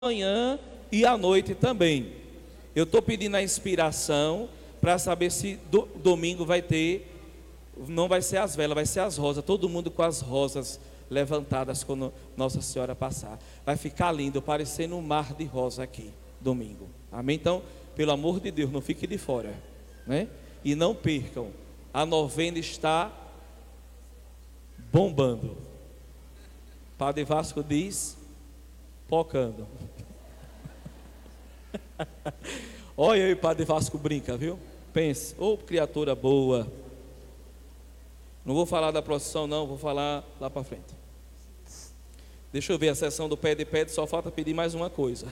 manhã e à noite também. Eu estou pedindo a inspiração para saber se domingo vai ter, não vai ser as velas, vai ser as rosas, todo mundo com as rosas levantadas quando Nossa Senhora passar. Vai ficar lindo, parecendo um mar de rosa aqui, domingo. Amém? Então, pelo amor de Deus, não fique de fora, né? E não percam, a novena está bombando. Padre Vasco diz, pocando. Olha aí, Padre Vasco brinca, viu? Pense, ô criatura boa. Não vou falar da procissão não, vou falar lá para frente. Deixa eu ver a sessão do pé de pede, só falta pedir mais uma coisa.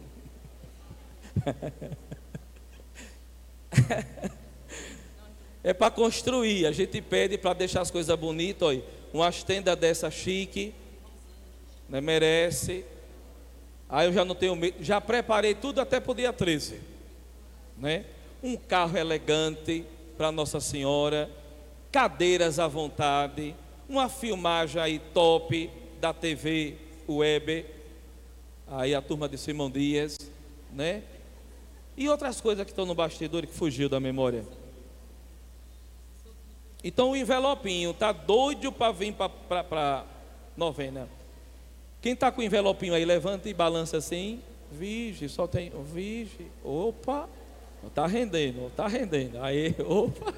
É para construir, a gente pede para deixar as coisas bonitas, olha, uma tenda dessa chique, né, merece. Aí eu já não tenho medo, já preparei tudo até para o dia 13, né? Um carro elegante para Nossa Senhora, cadeiras à vontade, uma filmagem aí top da TV Web, aí a turma de Simão Dias, né? E outras coisas que estão no bastidor e que fugiu da memória. Então o envelopinho tá doido para vir para novena. Quem está com o envelopinho aí, levanta e balança assim. Vige, só tem. Vige, opa, está rendendo, está rendendo. Aí, opa.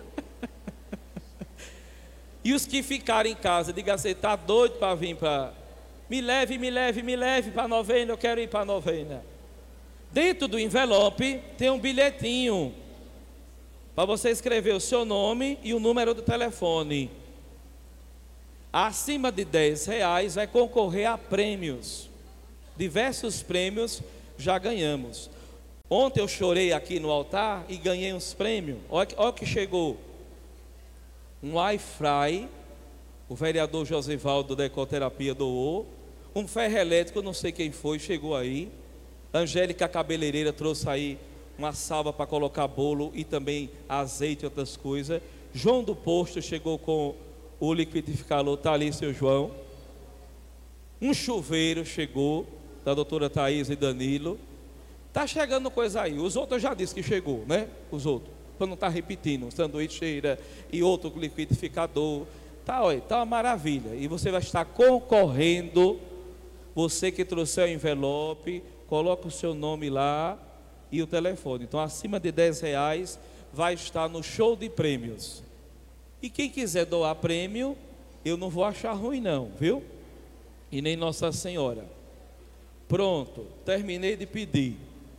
E os que ficarem em casa, diga assim: está doido para vir para. Me leve para a novena, eu quero ir para a novena. Dentro do envelope tem um bilhetinho para você escrever o seu nome e o número do telefone. Acima de R$10 vai concorrer a prêmios. Diversos prêmios já ganhamos. Ontem eu chorei aqui no altar e ganhei uns prêmios. Olha o que chegou. Um Wi-Fi, o vereador Josivaldo da Ecoterapia doou. Um ferro elétrico, não sei quem foi, chegou aí. Angélica Cabeleireira trouxe aí uma salva para colocar bolo e também azeite e outras coisas. João do Posto chegou com o liquidificador, está ali seu João. Um chuveiro chegou, da doutora Thaís e Danilo. Está chegando coisa aí. Os outros eu já disse que chegou, né? Os outros, para não estar repetindo, sanduicheira e outro liquidificador. Tá, olha, tá uma maravilha. E você vai estar concorrendo. Você que trouxer o envelope, coloca o seu nome lá e o telefone. Então, acima de R$10 vai estar no show de prêmios. E quem quiser doar prêmio, eu não vou achar ruim não, viu? E nem Nossa Senhora. Pronto, terminei de pedir.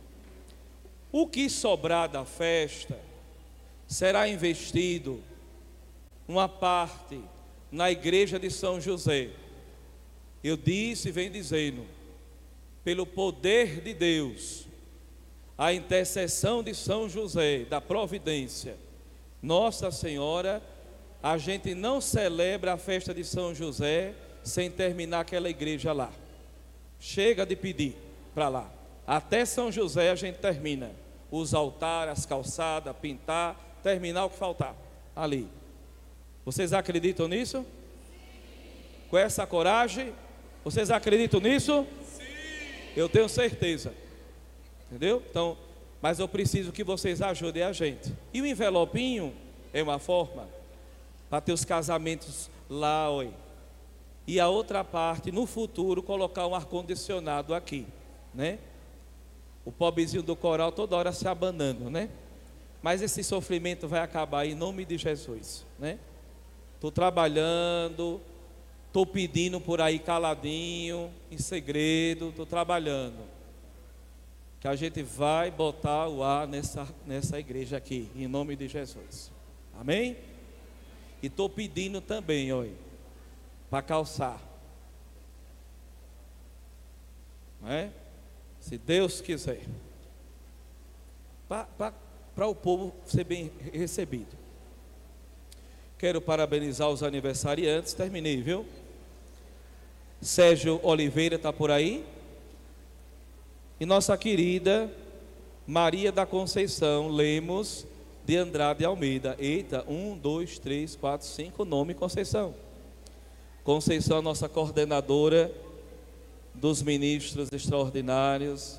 O que sobrar da festa será investido uma parte na igreja de São José. Eu disse e venho dizendo, pelo poder de Deus, a intercessão de São José, da providência, Nossa Senhora, a gente não celebra a festa de São José sem terminar aquela igreja lá. Chega de pedir para lá. Até São José a gente termina. Os altares, as calçadas, pintar, terminar o que faltar ali. Vocês acreditam nisso? Com essa coragem? Vocês acreditam nisso? Sim. Eu tenho certeza. Entendeu? Então, mas eu preciso que vocês ajudem a gente. E o envelopinho é uma forma para ter os casamentos lá, oi. E a outra parte, no futuro, colocar um ar-condicionado aqui, né? O pobrezinho do coral toda hora se abanando, né? Mas esse sofrimento vai acabar em nome de Jesus, né? Estou trabalhando, estou pedindo por aí caladinho, em segredo, estou trabalhando. Que a gente vai botar o ar nessa igreja aqui, em nome de Jesus. Amém? E estou pedindo também, olha, para calçar. Não é? Se Deus quiser. Para o povo ser bem recebido. Quero parabenizar os aniversariantes. Terminei, viu? Sérgio Oliveira está por aí. E nossa querida Maria da Conceição Lemos de Andrade Almeida. Eita, 1, 2, 3, 4, 5, nome Conceição. Conceição, nossa coordenadora dos ministros extraordinários,